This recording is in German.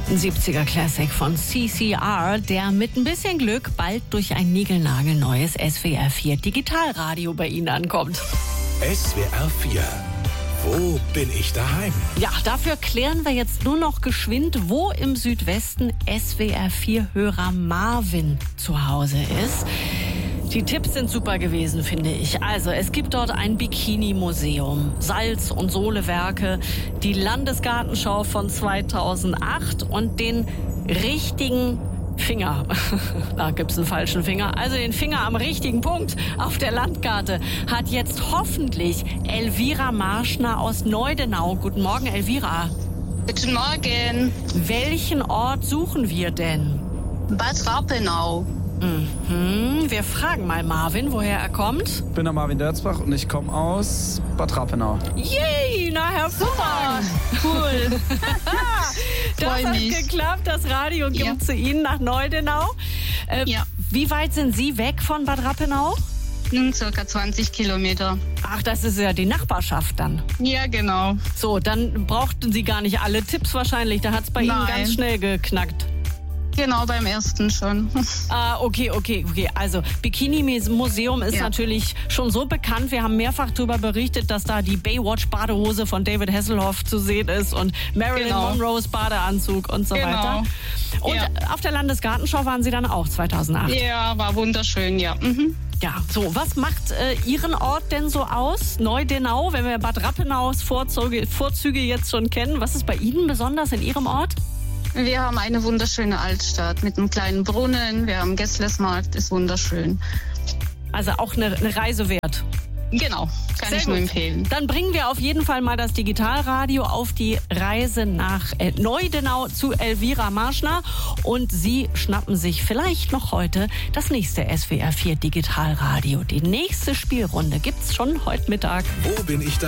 Ein 70er Classic von CCR, der mit ein bisschen Glück bald durch ein niegelnagelneues SWR 4 Digitalradio bei Ihnen ankommt. SWR 4. Wo bin ich daheim? Ja, dafür klären wir jetzt nur noch geschwind, wo im Südwesten SWR 4-Hörer Marvin zu Hause ist. Die Tipps sind super gewesen, finde ich. Also, es gibt dort ein Bikini-Museum, Salz- und Sohlewerke, die Landesgartenschau von 2008 und den richtigen Finger. Da gibt's einen falschen Finger. Also den Finger am richtigen Punkt auf der Landkarte hat jetzt hoffentlich Elvira Marschner aus Neudenau. Guten Morgen, Elvira. Guten Morgen. Welchen Ort suchen wir denn? Bad Rappenau. Wir fragen mal Marvin, woher er kommt. Ich bin der Marvin Dörzbach und ich komme aus Bad Rappenau. Yay, na hervorragend. Cool. Das Freu hat mich. geklappt, das Radio gibt zu Ihnen nach Neudenau. Ja. Wie weit sind Sie weg von Bad Rappenau? Circa 20 Kilometer. Ach, das ist ja die Nachbarschaft dann. Ja, genau. So, dann brauchten Sie gar nicht alle Tipps wahrscheinlich. Da hat es bei Ihnen Nein. ganz schnell geknackt. Genau, beim ersten schon. Okay. Also, Bikini-Museum ist natürlich schon so bekannt. Wir haben mehrfach darüber berichtet, dass da die Baywatch-Badehose von David Hasselhoff zu sehen ist und Marilyn Monroes Badeanzug und so weiter. Und auf der Landesgartenschau waren Sie dann auch 2008. Ja, war wunderschön, ja. Ja, so, was macht Ihren Ort denn so aus? Neudenau, wenn wir Bad Rappenaus Vorzüge jetzt schon kennen. Was ist bei Ihnen besonders in Ihrem Ort? Wir haben eine wunderschöne Altstadt mit einem kleinen Brunnen. Wir haben Gesslersmarkt, ist wunderschön. Also auch eine Reise wert. Genau, kann ich nur empfehlen. Dann bringen wir auf jeden Fall mal das Digitalradio auf die Reise nach Neudenau zu Elvira Marschner. Und Sie schnappen sich vielleicht noch heute das nächste SWR 4 Digitalradio. Die nächste Spielrunde gibt's schon heute Mittag. Wo bin ich daheim?